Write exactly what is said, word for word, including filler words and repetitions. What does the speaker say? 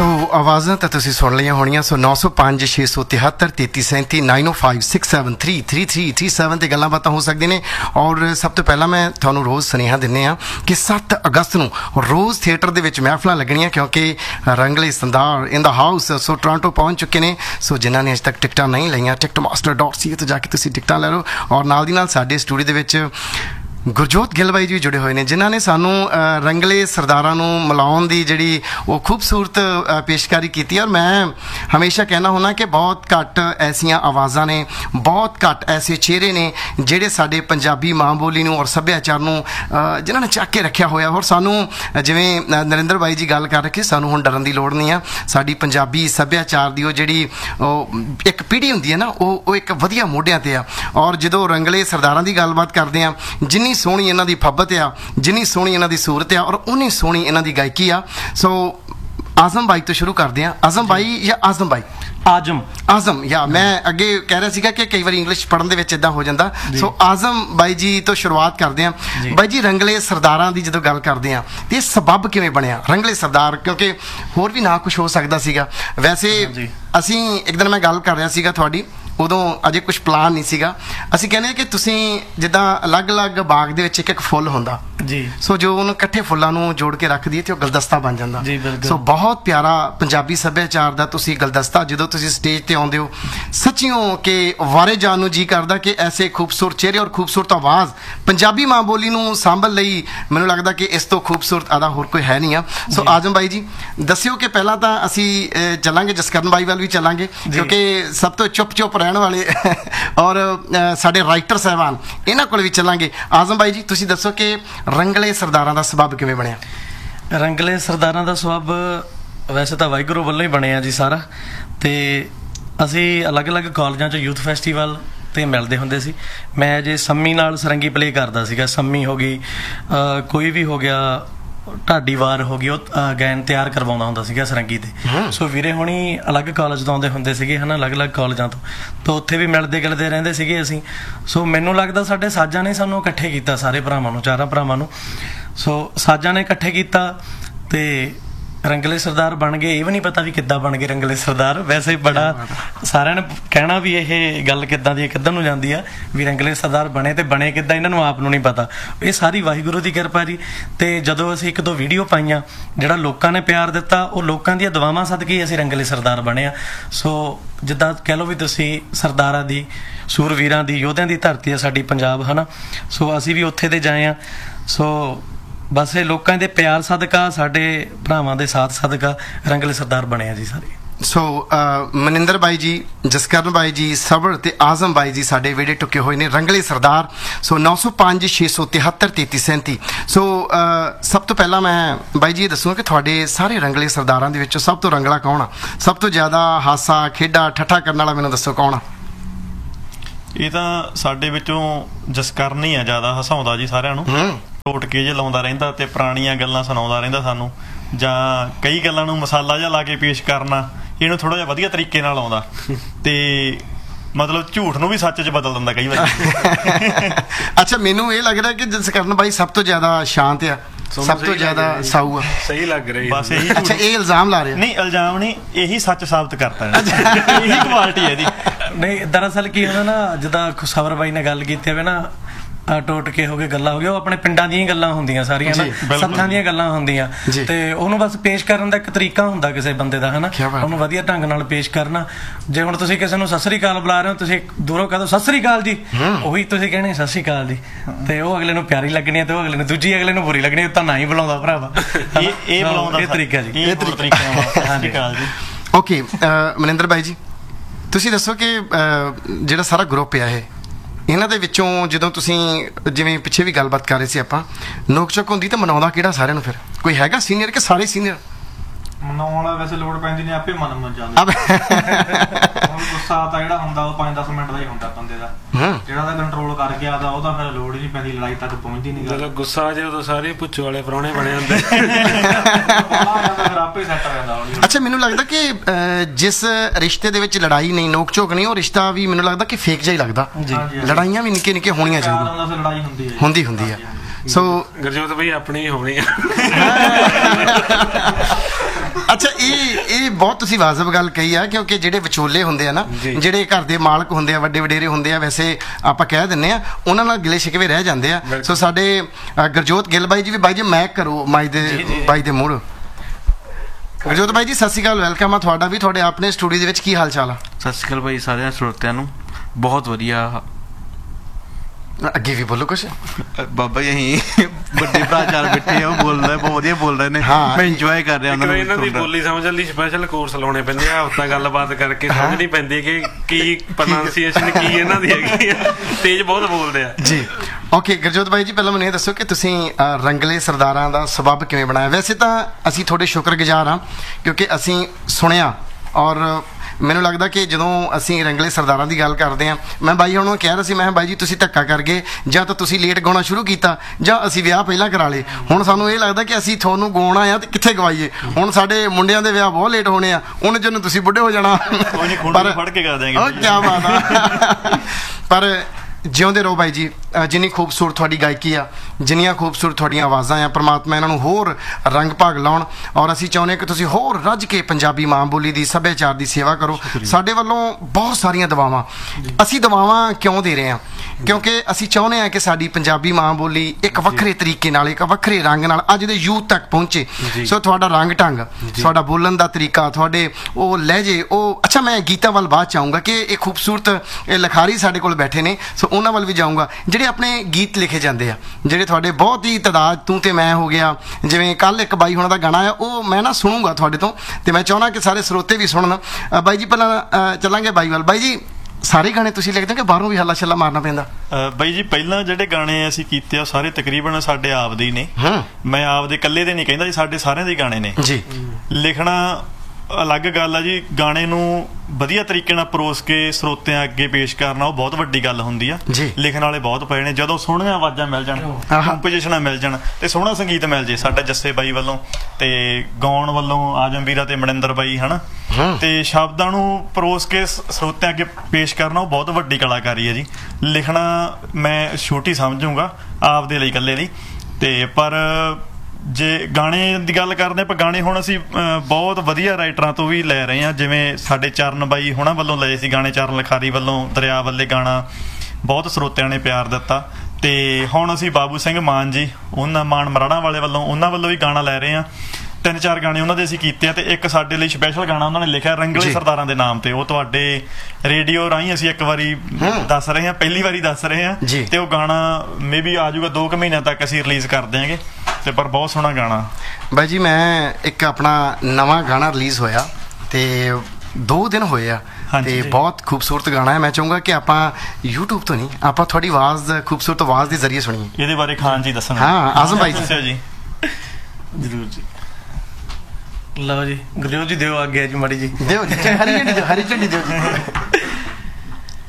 सो आवाज़ां तो तुसीं सुन लियां होणियां सो नौ सौ पाँच छे सौ तिहत्तर तेती सैंती नाइन ओ five six seven three three three three seven ते गल्लां बातां हो सकदियां ने। और सब तो पहला मैं तुहानूं रोज़ सुनेहा दिंदे आ कि सत्त अगस्त नूं रोज़ थिएटर दे विच महफिलां लगणियां क्योंकि रंगले सरदार in the house so Toronto पहुंच चुके ने। सो जिन्हां ने अज तक टिकटां नहीं लईआं टिकट मास्टर डॉट सी तो जाके तुसीं टिकटां लै लो। और नाल दी नाल साडे studio they which Gurjot Gill by जी जुड़े हुए हैं जिन्होंने सानू रंगले सरदारां नू मिलाउण दी जिहड़ी वो खूबसूरत पेशकारी की। और मैं हमेशा कहना होना कि बहुत घट ऐसियां आवाज़ां ने बहुत घट ऐसे चेहरे ने जिहड़े साडे पंजाबी माँ बोली नू और सभ्याचार नू जिन्होंने चक के रखिया होया। और सानू जिवें नरेंद्र बाई जी गल कर रखे सानू हुण डरन दी लोड़ नहीं आ। साडी पंजाबी सभ्याचार दी वो जिहड़ी एक पीढ़ी हुंदी है ना वो एक वधिया मोढियां ते आ। और जदों रंगले सरदारां दी गलबात करदे आ जिन्नी सोहनी इन्हां दी फब्बत आ जिन्नी सोहनी इन्हां दी सूरत आ और उन्नी सोहनी इन्हां दी गायकी आ। सो आज़म भाई तो शुरू करते हैं। आज़म भाई या आज़म भाई आजम आज़म या मैं अगे कह रहा सीगा कि कई बार इंग्लिश पढ़न दे विच इदां हो जांदा। सो आज़म भाई जी तो शुरुआत करते हैं। भाई जी रंगले सरदारां दी जदों गल करते हैं तो ये सबब किवें बनिया रंगले सरदार क्योंकि होर भी ना कुछ हो सकदा सीगा। वैसे असीं एक दिन मैं गल कर रहा सीगा तुहाडी उदों अजे कुछ प्लान नहीं सीगा। असीं कहने कि तुसीं जिद्दां अलग अलग बाग दे विच एक एक फुੱਲ हुंदा जी सो जो उन्होंने कट्ठे फुੱਲਾਂ ਨੂੰ जोड़ के रख दिए तो गुलदस्ता बन जाता। सो बहुत प्यारा पंजाबी सभ्याचार का तुसीं गुलदस्ता जो तुसीं स्टेज ते आउंदे हो सच्चियों कि वारे जान नूं जी करदा कि ऐसे खूबसूरत चेहरे और खूबसूरत आवाज़ पंजाबी माँ बोली नूं सांभल लई मैनूं लगदा कि इस तो खूबसूरत अदा होर कोई है नहीं आ। सो आजम भाई जी दस्सिओ कि पहला तां असीं चलांगे जसकरण भाई वाल भी चलांगे क्योंकि सब तो चुप चुप रहण वाले और साडे राइटर साहबान इन्हां कोल भी चलांगे। आजम भाई जी तुसीं दस्सो कि रंगले सरदारां दा सबब किवें बनिया? रंगले सरदारां दा सबब वैसे तो वाहिगुरू वालों ही बनिया जी सारा। तो असी अलग अलग कॉलेजां च यूथ फैसटीवल ते मिलते हुंदे सी। मैं जे सम्मी नाल सरंगी प्ले करदा सीगा। सम्मी हो गई कोई भी हो गया ढाडी वार हो गई वो गैन तैयार करवाउंदा हुंदा सीगा सरंगी ते। सो वीरे हुणी अलग कॉलेज तो आउंदे हुंदे सीगे है ना अलग अलग कॉलेजां तो तो उत्थे भी मिलते गिलते रहिंदे सीगे असीं। सो मैनूं लगदा साडे साजां ने सानूं इकट्ठे कीता सारे भरावां नूं चारां भरावां नूं। सो साजां ने इकट्ठे कीता ते रंगले सरदार बन गए। ये भी नहीं पता भी किद्दां बन गए रंगले सरदार। वैसे बड़ा सारिਆਂ ने कहना भी ये गल किद्दां दी किद्दां नूं जांदी आ भी रंगले सरदार बने ते बने किद्दां इन्हां नूं आप नूं नहीं पता। ये सारी वाहिगुरू दी किरपा जी। ते जदों असीं एक दो वीडियो पाईआं जिहड़ा लोकां ने प्यार दित्ता वो लोकां ਦੀਆਂ दुआवां सदके असीं रंगले सरदार बने आ। सो जिद्दां कह लो भी तुसीं सरदारां दी सूरवीरां दी योद्धिਆਂ ਦੀ ਧਰਤੀ आ साडी पंजाब है ना। सो असीं भी उत्थे ते जाए आ। सो बस ये लोगों के प्यार सदका साडे भरावां दे साथ सदका रंगले सरदार बने जी सारे। सो मनिंदर भाई जी जसकरण भाई जी सबर ते आजम भाई जी साडे वेड़े टुके हुए ने रंगले सरदार। सो नौ सौ पाँच छे सौ तिहत्तर तेती सैंती। सो सब तो पहला मैं भाई जी दसूँगा कि थोड़े सारे रंगले सरदारां दे विचों सब तो रंगला कौन आ? सब तो ज़्यादा हासा खेडा ठट्ठा करने वाला मैनूं दसो कौन आ? ये तो साडे विचों जसकरण ही आ ज़्यादा हसाउंदा जी सारिਆਂ ਨੂੰ। टोटके जे लाउंदा रहिंदा ते पुराणियां गल्लां सुणाउंदा रहिंदा सानूं जां कई गल्लां नूं मसाला जिहा ला के पेश करना इहनूं थोड़ा जिहा वधिया तरीके नाल आउंदा ते मतलब झूठ नूं भी सच च बदल दिंदा कई वारी। अच्छा मैनूं ये लग रहा कि जसकरण भाई सब तो ज़्यादा शांत आ सब तो ज़्यादा साऊ आ। सही लग रही बस यही। अच्छा ये इल्जाम ला रहे नहीं इल्जाम नहीं यही सच साबित करता है यही क्वालिटी है जी। नहीं दरअसल की होना ना जिद्दां सबर बाई ने गल कीती होवे ना टोटके हो गए गल्लां हो गई अपने पिंडां ਦੀਆਂ ਗੱਲਾਂ ਹੁੰਦੀਆਂ ਸਾਰੀਆਂ ਨਾ ਸੱਥਾਂ ਦੀਆਂ ਗੱਲਾਂ ਹੁੰਦੀਆਂ ਤੇ ਉਹਨੂੰ ਬਸ ਪੇਸ਼ ਕਰਨ ਦਾ ਇੱਕ ਤਰੀਕਾ ਹੁੰਦਾ ਕਿਸੇ ਬੰਦੇ ਦਾ ਹਨਾ ਉਹਨੂੰ ਵਧੀਆ ਢੰਗ ਨਾਲ ਪੇਸ਼ ਕਰਨਾ। ਜੇ ਹੁਣ ਤੁਸੀਂ ਕਿਸੇ ਨੂੰ ਸਤਿ ਸ੍ਰੀ ਅਕਾਲ ਬੁਲਾ ਰਹੇ ਹੋ ਤੁਸੀਂ ਦੂਰੋਂ ਕਹੋ ਸਤਿ ਸ੍ਰੀ ਅਕਾਲ ਜੀ ਉਹੀ ਤੁਸੀਂ ਕਹਿਣੇ ਸਤਿ ਸ੍ਰੀ ਅਕਾਲ ਜੀ ਤੇ ਉਹ ਅਗਲੇ ਨੂੰ ਪਿਆਰੀ ਲੱਗਣੀ ਹੈ ਤੇ ਉਹ ਅਗਲੇ ਨੂੰ ਦੂਜੀ ਅਗਲੇ ਨੂੰ ਬੁਰੀ ਲੱਗਣੀ ਤਾਂ ਨਾ ਹੀ ਬੁਲਾਉਂਦਾ ਭਰਾਵਾ। ਇਹ ਇਹ ਬੁਲਾਉਂਦਾ ਇਹ ਤਰੀਕਾ ਜੀ ਇਹ ਤਰੀਕਾ ਸਤਿ ਸ੍ਰੀ ਅਕਾਲ ਜੀ। ਓਕੇ ਮਨਿੰਦਰ ਭਾਈ ਜੀ ਤੁਸੀਂ ਦੱਸੋ ਕਿ ਜਿਹੜਾ ਸਾਰਾ ਗਰੁੱਪ ਆ ਇਹ ਇਹਨਾਂ ਦੇ ਵਿੱਚੋਂ ਜਦੋਂ ਤੁਸੀਂ ਜਿਵੇਂ ਪਿੱਛੇ ਵੀ ਗੱਲਬਾਤ ਕਰ ਰਹੇ ਸੀ ਆਪਾਂ ਨੋਕ ਝੋਕ ਹੁੰਦੀ ਤਾਂ ਮਨਾਉਂਦਾ ਕਿਹੜਾ ਸਾਰਿਆਂ ਨੂੰ ਫਿਰ ਕੋਈ ਹੈਗਾ ਸੀਨੀਅਰ ਕਿ ਸਾਰੇ ਸੀਨੀਅਰ? ਮਨਾਉਣ ਵਾਲਾ ਵੈਸੇ ਲੋੜ ਪੈਂਦੀ ਨਹੀਂ ਆਪੇ ਮਨ ਮਨ ਜਾਂਦਾ। ਹੁਣ ਗੁੱਸਾ ਤਾਂ ਜਿਹੜਾ ਹੁੰਦਾ ਉਹ ਪੰਜ ਦਸ ਮਿੰਟ ਦਾ ਹੀ ਹੁੰਦਾ ਬੰਦੇ ਦਾ ਜਿਹੜਾ ਦਾ ਕੰਟਰੋਲ ਕਰ ਗਿਆ ਤਾਂ ਉਹਦਾ ਫਿਰ ਲੋੜ ਹੀ ਨਹੀਂ ਪੈਂਦੀ ਲੜਾਈ ਤੱਕ ਪਹੁੰਚਦੀ ਨਹੀਂ। ਜਦੋਂ ਗੁੱਸਾ ਆ ਜਾਏ ਉਦੋਂ ਸਾਰੇ ਪੁੱਛੋ ਵਾਲੇ ਪ੍ਰਾਹੁਣੇ ਬਣੇ ਹੁੰਦੇ ਫਿਰ ਆਪੇ ਸੈੱਟ ਹੋ ਜਾਂਦਾ। ਅੱਛਾ ਮੈਨੂੰ ਲੱਗਦਾ ਕਿ ਜਿਸ ਰਿਸ਼ਤੇ ਦੇ ਵਿੱਚ ਲੜਾਈ ਨਹੀਂ ਨੋਕ ਝੋਕ ਨਹੀਂ ਉਹ ਰਿਸ਼ਤਾ ਵੀ ਮੈਨੂੰ ਲੱਗਦਾ ਕਿ ਫੇਕ ਜਿਹਾ ਹੀ ਲੱਗਦਾ। ਲੜਾਈਆਂ ਵੀ ਨਿੱਕੇ ਨਿੱਕੇ ਹੋਣੀਆਂ ਚਾਹੀਦੀਆਂ ਲੜਾਈ ਹੁੰਦੀ ਹੈ ਹੁੰਦੀ ਹੁੰਦੀ ਆ। ਸੋ ਗੁਰਜੋਤ ਭਾਈ ਆਪਣੀ ਹੋਣੀ ਆ। ਅੱਛਾ ਇਹ ਇਹ ਬਹੁਤ ਤੁਸੀਂ ਵਾਜਬ ਗੱਲ ਕਹੀ ਆ, ਕਿਉਂਕਿ ਜਿਹੜੇ ਵਿਚੋਲੇ ਹੁੰਦੇ ਆ ਨਾ, ਜਿਹੜੇ ਘਰ ਦੇ ਮਾਲਕ ਹੁੰਦੇ ਆ, ਵੱਡੇ ਵਡੇਰੇ ਹੁੰਦੇ ਆ, ਵੈਸੇ ਆਪਾਂ ਕਹਿ ਦਿੰਨੇ ਆ, ਉਹਨਾਂ ਨਾਲ ਗਿਲੇ ਸ਼ਿਕਵੇ ਰਹਿ ਜਾਂਦੇ ਆ। ਸੋ ਸਾਡੇ ਅ, ਗੁਰਜੋਤ ਗਿੱਲ ਬਾਈ ਜੀ ਵੀ ਬਾਈ ਜੀ ਮੈਕ ਕਰੋ ਮਾਈ ਦੇ ਬਾਈ ਦੇ ਮੂਹਰੇ। ਗੁਰਜੋਤ ਬਾਈ ਜੀ ਸਤਿ ਸ਼੍ਰੀ ਅਕਾਲ, ਵੈਲਕਮ ਆ ਤੁਹਾਡਾ ਵੀ ਤੁਹਾਡੇ ਆਪਣੇ ਸਟੂਡੀਓ ਦੇ ਵਿੱਚ। ਕੀ ਹਾਲ ਚਾਲ ਆ? ਸਤਿ ਸ਼੍ਰੀ ਅਕਾਲ ਭਾਈ ਸਾਰਿਆਂ ਸਰੋਤਿਆਂ ਨੂੰ। ਬਹੁਤ ਵਧੀਆ। ਅੱਗੇ ਵੀ ਬੋਲੋ ਕੁਛ। ਬਾਬਾ ਜੀ ਅਸੀਂ ਵੱਡੇ ਭਰਾ ਚਾਰ ਬੈਠੇ ਆ, ਉਹ ਬੋਲਦਾ ਬਹੁਤ ਵਧੀਆ ਬੋਲ ਰਹੇ ਨੇ, ਮੈਂ ਇੰਜੋਏ ਕਰ ਰਿਹਾ ਉਹਨਾਂ ਨੂੰ। ਇਹਨਾਂ ਦੀ ਬੋਲੀ ਸਮਝਣ ਲਈ ਸਪੈਸ਼ਲ ਕੋਰਸ ਲਾਉਣੇ ਪੈਂਦੇ ਆ, ਹਫਤਾ ਗੱਲਬਾਤ ਕਰਕੇ ਸਮਝਣੀ ਪੈਂਦੀ ਕਿ ਕੀ ਪ੍ਰੋਨਾਂਸੀਏਸ਼ਨ ਕੀ ਇਹਨਾਂ ਦੀ ਹੈਗੀ ਆ। ਤੇਜ਼ ਬਹੁਤ ਬੋਲਦੇ ਆ ਜੀ। ਓਕੇ ਗੁਰਜੋਤ ਬਾਈ ਜੀ, ਪਹਿਲਾਂ ਮੈਨੂੰ ਇਹ ਦੱਸੋ ਕਿ ਤੁਸੀਂ ਅ, ਰੰਗਲੇ ਸਰਦਾਰਾਂ ਦਾ ਸਬੱਬ ਕਿਵੇਂ ਬਣਾਇਆ? ਵੈਸੇ ਤਾਂ ਅਸੀਂ ਤੁਹਾਡੇ ਸ਼ੁਕਰਗੁਜ਼ਾਰ ਹਾਂ, ਕਿਉਂਕਿ ਅਸੀਂ ਸੁਣਿਆ ਔਰ ਮੈਨੂੰ ਲੱਗਦਾ ਕਿ ਜਦੋਂ ਅਸੀਂ ਰੰਗਲੇ ਸਰਦਾਰਾਂ ਦੀ ਗੱਲ ਕਰਦੇ ਹਾਂ, ਮੈਂ ਬਾਈ ਹੁਣ ਨੂੰ ਕਹਿ ਰਿਹਾ ਸੀ, ਮੈਂ ਬਾਈ ਜੀ ਤੁਸੀਂ ਧੱਕਾ ਕਰ ਗਏ, ਜਾਂ ਤਾਂ ਤੁਸੀਂ ਲੇਟ ਗਾਉਣਾ ਸ਼ੁਰੂ ਕੀਤਾ ਜਾਂ ਅਸੀਂ ਵਿਆਹ ਪਹਿਲਾਂ ਕਰਾ ਲਏ। ਹੁਣ ਸਾਨੂੰ ਇਹ ਲੱਗਦਾ ਕਿ ਅਸੀਂ ਤੁਹਾਨੂੰ ਗਾਉਣਾ ਆ ਤੇ ਕਿੱਥੇ ਗਵਾਈਏ। ਹੁਣ ਸਾਡੇ ਮੁੰਡਿਆਂ ਦੇ ਵਿਆਹ ਬਹੁਤ ਲੇਟ ਹੋਣੇ ਆ, ਉਹਨੇ ਜਦੋਂ ਤੁਸੀਂ ਬੁੱਢੇ ਹੋ ਜਾਣਾ। ਪਰ ਫੜ ਕੇ ਕਰ ਦਿਆਂਗੇ। ਉਹ ਕੀ ਬਾਤ ਆ। ਪਰ ਜਿਉਂਦੇ ਰਹੋ ਬਾਈ ਜੀ। ਜਿੰਨੀ ਖੂਬਸੂਰਤ ਤੁਹਾਡੀ ਗਾਇਕੀ ਆ, ਜਿੰਨੀਆਂ ਖੂਬਸੂਰਤ ਤੁਹਾਡੀਆਂ ਆਵਾਜ਼ਾਂ ਆ, ਪ੍ਰਮਾਤਮਾ ਇਹਨਾਂ ਨੂੰ ਹੋਰ ਰੰਗ ਭਾਗ ਲਾਉਣ। ਔਰ ਅਸੀਂ ਚਾਹੁੰਦੇ ਕਿ ਤੁਸੀਂ ਹੋਰ ਰੱਜ ਕੇ ਪੰਜਾਬੀ ਮਾਂ ਬੋਲੀ ਦੀ, ਸੱਭਿਆਚਾਰ ਦੀ ਸੇਵਾ ਕਰੋ। ਸਾਡੇ ਵੱਲੋਂ ਬਹੁਤ ਸਾਰੀਆਂ ਦੁਆਵਾਂ। ਅਸੀਂ ਦੁਆਵਾਂ ਕਿਉਂ ਦੇ ਰਹੇ ਹਾਂ? ਕਿਉਂਕਿ ਅਸੀਂ ਚਾਹੁੰਦੇ ਹਾਂ ਕਿ ਸਾਡੀ ਪੰਜਾਬੀ ਮਾਂ ਬੋਲੀ ਇੱਕ ਵੱਖਰੇ ਤਰੀਕੇ ਨਾਲ, ਇੱਕ ਵੱਖਰੇ ਰੰਗ ਨਾਲ ਅੱਜ ਦੇ ਯੂਥ ਤੱਕ ਪਹੁੰਚੇ। ਸੋ ਤੁਹਾਡਾ ਰੰਗ ਢੰਗ, ਤੁਹਾਡਾ ਬੋਲਣ ਦਾ ਤਰੀਕਾ, ਤੁਹਾਡੇ ਉਹ ਲਹਿਜੇ, ਉਹ ਅੱਛਾ ਮੈਂ ਗੀਤਾਂ ਵੱਲ ਬਾਅਦ ਚਾਹੂੰਗਾ ਕਿ ਇਹ ਖੂਬਸੂਰਤ ਇਹ ਲਿਖਾਰੀ ਸਾਡੇ ਕੋਲ ਬੈਠੇ ਨੇ, ਸੋ ਉਹਨਾਂ ਵੱਲ ਵੀ ਜਾਊਂਗਾ। ਜਿਹੜੇ ਆਪਣੇ ਗੀਤ ਲਿਖੇ ਜਾਂਦੇ ਆ, ਜਿਹੜੇ ਤੁਹਾਡੇ ਬਹੁਤ ਹੀ ਤਾਦਾਦ, ਤੂੰ ਤੇ ਮੈਂ ਹੋ ਗਿਆ, ਜਿਵੇਂ ਕੱਲ ਇੱਕ ਬਾਈ ਹੁਣਾਂ ਦਾ ਗਾਣਾ ਆ, ਉਹ ਮੈਂ ਨਾ ਸੁਣੂੰਗਾ ਤੁਹਾਡੇ ਤੋਂ, ਤੇ ਮੈਂ ਚਾਹੁੰਦਾ ਕਿ ਸਾਰੇ ਸਰੋਤੇ ਵੀ ਸੁਣਨ। ਬਾਈ ਜੀ ਪਹਿਲਾਂ ਚੱਲਾਂਗੇ ਬਾਈ ਵੱਲ। ਬਾਈ ਜੀ ਸਾਰੇ ਗਾਣੇ ਤੁਸੀਂ ਲਿਖਦੇ ਹੋ ਕਿ ਬਾਹਰੋਂ ਵੀ ਹੱਲਾ ਛੱਲਾ ਮਾਰਨਾ ਪੈਂਦਾ? ਬਾਈ ਜੀ ਪਹਿਲਾਂ ਜਿਹੜੇ ਗਾਣੇ ਅਸੀਂ ਕੀਤੇ ਆ ਸਾਰੇ ਤਕਰੀਬਨ ਸਾਡੇ ਆਪ ਦੇ ਹੀ ਨੇ। ਮੈਂ ਆਪ ਦੇ ਇਕੱਲੇ ਦੇ ਨਹੀਂ ਕਹਿੰਦਾ ਜੀ, ਸਾਡੇ ਸਾਰਿਆਂ ਦੇ ਗਾਣੇ ਨੇ ਜੀ। ਲਿਖਣਾ ਅਲੱਗ ਗੱਲ ਆ ਜੀ, ਗਾਣੇ ਨੂੰ ਵਧੀਆ ਤਰੀਕੇ ਨਾਲ ਪਰੋਸ ਕੇ ਸਰੋਤਿਆਂ ਅੱਗੇ ਪੇਸ਼ ਕਰਨਾ ਉਹ ਬਹੁਤ ਵੱਡੀ ਗੱਲ ਹੁੰਦੀ ਆ। ਲਿਖਣ ਵਾਲੇ ਬਹੁਤ ਪਏ ਨੇ, ਜਦੋਂ ਸੋਹਣੀਆਂ ਆਵਾਜ਼ਾਂ ਮਿਲ ਜਾਣ, ਕੰਪੋਜੀਸ਼ਨਾਂ ਮਿਲ ਜਾਣ ਤੇ ਸੋਹਣਾ ਸੰਗੀਤ ਮਿਲ ਜੇ, ਸਾਡਾ ਜੱਸੇ ਬਾਈ ਵੱਲੋਂ ਤੇ ਗਾਉਣ ਵੱਲੋਂ ਆਜਮ ਵੀਰਾ ਤੇ ਮਨਿੰਦਰ ਬਾਈ ਹਨਾ, ਤੇ ਸ਼ਬਦਾਂ ਨੂੰ ਪਰੋਸ ਕੇ ਸਰੋਤਿਆਂ ਅੱਗੇ ਪੇਸ਼ ਕਰਨਾ ਉਹ ਬਹੁਤ ਵੱਡੀ ਕਲਾਕਾਰੀ ਹੈ ਜੀ। ਲਿਖਣਾ ਮੈਂ ਛੋਟੀ ਸਮਝੂੰਗਾ ਆਪਦੇ ਲਈ ਇਕੱਲੇ ਲਈ। ਤੇ ਪਰ ਜੇ ਗਾਣੇ ਦੀ ਗੱਲ ਕਰਦੇ ਆਪਾਂ, ਗਾਣੇ ਹੁਣ ਅਸੀਂ ਬਹੁਤ ਵਧੀਆ ਰਾਈਟਰਾਂ ਤੋਂ ਵੀ ਲੈ ਰਹੇ ਹਾਂ, ਜਿਵੇਂ ਸਾਡੇ ਚਰਨ ਬਾਈ ਹੁਣਾਂ ਵੱਲੋਂ ਲਏ ਸੀ ਗਾਣੇ, ਚਰਨ ਲਿਖਾਰੀ ਵੱਲੋਂ ਦਰਿਆ ਵੱਲੇ ਗਾਣਾ ਬਹੁਤ ਸਰੋਤਿਆਂ ਨੇ ਪਿਆਰ ਦਿੱਤਾ। ਤੇ ਹੁਣ ਅਸੀਂ ਬਾਬੂ ਸਿੰਘ ਮਾਨ ਜੀ, ਉਹਨਾਂ ਮਾਨ ਮਰਾੜਾਂ ਵਾਲੇ ਵੱਲੋਂ, ਉਹਨਾਂ ਵੱਲੋਂ ਵੀ ਗਾਣਾ ਲੈ ਰਹੇ ਹਾਂ। ਤਿੰਨ ਚਾਰ ਗਾਣੇ ਉਹਨਾਂ ਦੇ ਅਸੀਂ ਕੀਤੇ ਆ, ਤੇ ਇੱਕ ਸਾਡੇ ਲਈ ਸਪੈਸ਼ਲ ਗਾਣਾ ਉਹਨਾਂ ਨੇ ਲਿਖਿਆ ਰੰਗਲੇ ਸਰਦਾਰਾਂ ਦੇ ਨਾਮ ਤੇ, ਉਹ ਤੁਹਾਡੇ ਰੇਡੀਓ ਰਾਹੀਂ ਅਸੀਂ ਇੱਕ ਵਾਰੀ ਦੱਸ ਰਹੇ ਹਾਂ, ਪਹਿਲੀ ਵਾਰੀ ਦੱਸ ਰਹੇ ਹਾਂ। ਤੇ ਉਹ ਗਾਣਾ ਮੇ ਬੀ ਆ ਜਾਊਗਾ ਦੋ ਕੁ ਮਹੀਨਿਆਂ ਤੱਕ ਅਸੀਂ ਰਿਲੀਜ਼ ਕਰ ਦਿਆਂਗੇ, ਤੇ ਪਰ ਬਹੁਤ ਸੋਹਣਾ ਗਾਣਾ। ਬਾਈ ਜੀ ਮੈਂ ਇੱਕ ਆਪਣਾ ਨਵਾਂ ਗਾਣਾ ਰਿਲੀਜ਼ ਹੋਇਆ ਤੇ ਦੋ ਦਿਨ ਹੋਏ ਆ, ਤੇ ਬਹੁਤ ਖੂਬਸੂਰਤ ਗਾਣਾ ਹੈ। ਮੈਂ ਚਾਹੂੰਗਾ ਕਿ ਆਪਾਂ YouTube ਤੋਂ ਨਹੀਂ, ਆਪਾਂ ਤੁਹਾਡੀ ਆਵਾਜ਼, ਖੂਬਸੂਰਤ ਆਵਾਜ਼ ਦੇ ਜ਼ਰੀਏ ਸੁਣੀਏ। ਇਹਦੇ ਬਾਰੇ ਖਾਨ ਜੀ ਦੱਸਣ। ਹਾਂ ਆਜ਼ਮ ਬਾਈ ਦੱਸਿਓ ਜੀ। ਜ਼ਰੂਰ ਜੀ। ਲਓ ਜੀ ਗੁਰਜੋਤ ਜੀ ਦਿਓ ਅੱਗੇ ਜੀ ਮਾੜੀ ਜੀ। ਦਿਓ ਜੀ, ਹਰੀ ਝੰਡੀ ਦਿਓ, ਹਰੀ ਝੰਡੀ ਦਿਓ ਜੀ।